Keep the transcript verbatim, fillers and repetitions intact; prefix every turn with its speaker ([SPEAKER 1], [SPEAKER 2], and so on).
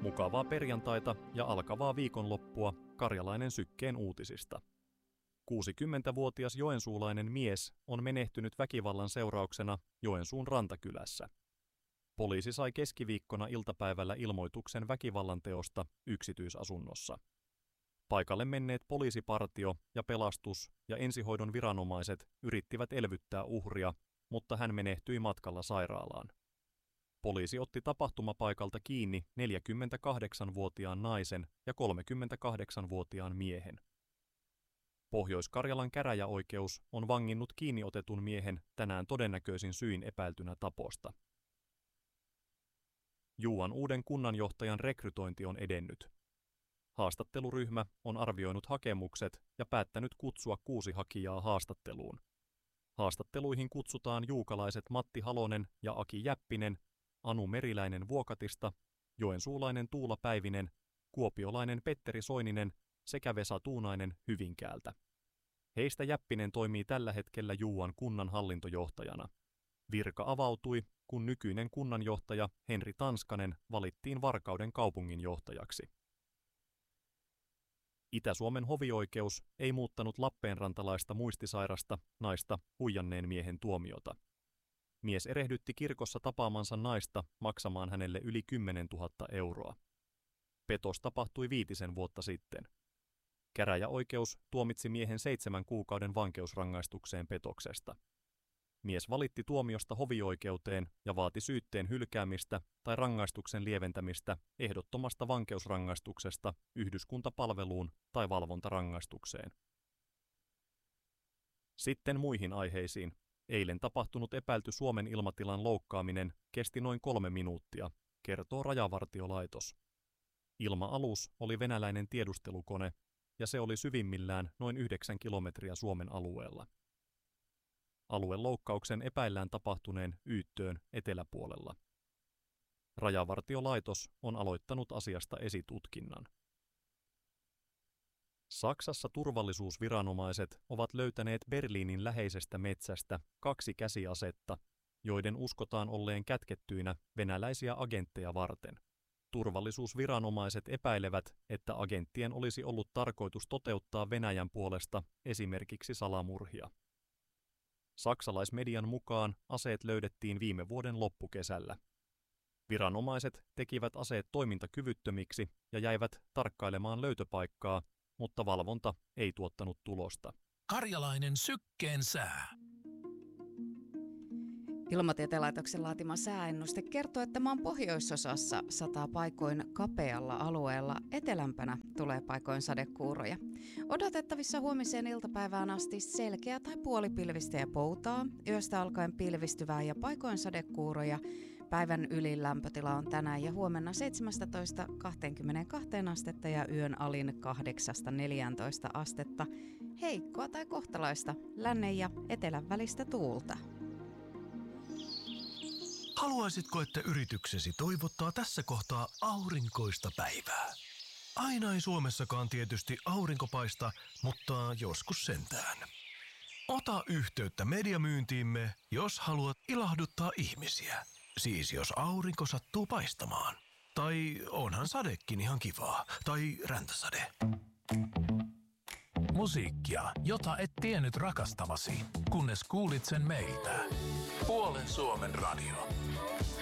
[SPEAKER 1] Mukavaa perjantaita ja alkavaa viikonloppua Karjalainen Sykkeen uutisista. kuusikymmentävuotias joensuulainen mies on menehtynyt väkivallan seurauksena Joensuun Rantakylässä. Poliisi sai keskiviikkona iltapäivällä ilmoituksen väkivallan teosta yksityisasunnossa. Paikalle menneet poliisipartio ja pelastus- ja ensihoidon viranomaiset yrittivät elvyttää uhria, mutta hän menehtyi matkalla sairaalaan. Poliisi otti tapahtumapaikalta kiinni neljäkymmentäkahdeksanvuotiaan naisen ja kolmekymmentäkahdeksanvuotiaan miehen. Pohjois-Karjalan käräjäoikeus on vanginnut kiinniotetun miehen tänään todennäköisin syin epäiltynä taposta. Juuan uuden kunnanjohtajan rekrytointi on edennyt. Haastatteluryhmä on arvioinut hakemukset ja päättänyt kutsua kuusi hakijaa haastatteluun. Haastatteluihin kutsutaan juukalaiset Matti Halonen ja Aki Jäppinen, Anu Meriläinen Vuokatista, joensuulainen Tuula Päivinen, kuopiolainen Petteri Soininen sekä Vesa Tuunainen Hyvinkäältä. Heistä Jäppinen toimii tällä hetkellä Juuan kunnan hallintojohtajana. Virka avautui, kun nykyinen kunnanjohtaja Henri Tanskanen valittiin Varkauden kaupunginjohtajaksi. Itä-Suomen hovioikeus ei muuttanut lappeenrantalaista muistisairasta naista huijanneen miehen tuomiota. Mies erehdytti kirkossa tapaamansa naista maksamaan hänelle yli kymmenentuhatta euroa. Petos tapahtui viitisen vuotta sitten. Käräjäoikeus tuomitsi miehen seitsemän kuukauden vankeusrangaistukseen petoksesta. Mies valitti tuomiosta hovioikeuteen ja vaati syytteen hylkäämistä tai rangaistuksen lieventämistä ehdottomasta vankeusrangaistuksesta yhdyskuntapalveluun tai valvontarangaistukseen. Sitten muihin aiheisiin. Eilen tapahtunut epäilty Suomen ilmatilan loukkaaminen kesti noin kolme minuuttia, kertoo Rajavartiolaitos. Ilma-alus oli venäläinen tiedustelukone ja se oli syvimmillään noin yhdeksän kilometriä Suomen alueella. Alueloukkauksen epäillään tapahtuneen Yyttöön eteläpuolella. Rajavartiolaitos on aloittanut asiasta esitutkinnan. Saksassa turvallisuusviranomaiset ovat löytäneet Berliinin läheisestä metsästä kaksi käsiasetta, joiden uskotaan olleen kätkettyinä venäläisiä agentteja varten. Turvallisuusviranomaiset epäilevät, että agenttien olisi ollut tarkoitus toteuttaa Venäjän puolesta esimerkiksi salamurhia. Saksalaismedian mukaan aseet löydettiin viime vuoden loppukesällä. Viranomaiset tekivät aseet toimintakyvyttömiksi ja jäivät tarkkailemaan löytöpaikkaa, mutta valvonta ei tuottanut tulosta.
[SPEAKER 2] Karjalainen Sykkeen sää.
[SPEAKER 3] Ilmatieteen laitoksen laatima sääennuste kertoo, että maan pohjoisosassa sataa paikoin kapealla alueella, etelämpänä tulee paikoin sadekuuroja. Odotettavissa huomiseen iltapäivään asti selkeä tai puolipilvistä ja poutaa, yöstä alkaen pilvistyvää ja paikoin sadekuuroja. Päivän ylin lämpötila on tänään ja huomenna seitsemästätoista kaksikymmentäkaksi astetta ja yön alin kahdeksasta neljääntoista astetta. Heikkoa tai kohtalaista lännen ja etelän välistä tuulta.
[SPEAKER 2] Haluaisitko, että yrityksesi toivottaa tässä kohtaa aurinkoista päivää? Aina ei Suomessakaan tietysti aurinko paista, mutta joskus sentään. Ota yhteyttä mediamyyntiimme, jos haluat ilahduttaa ihmisiä. Siis jos aurinko sattuu paistamaan. Tai onhan sadekin ihan kivaa. Tai räntäsade. Musiikkia, jota et tiennyt rakastavasi, kunnes kuulit sen meiltä. Puolen Suomen radio.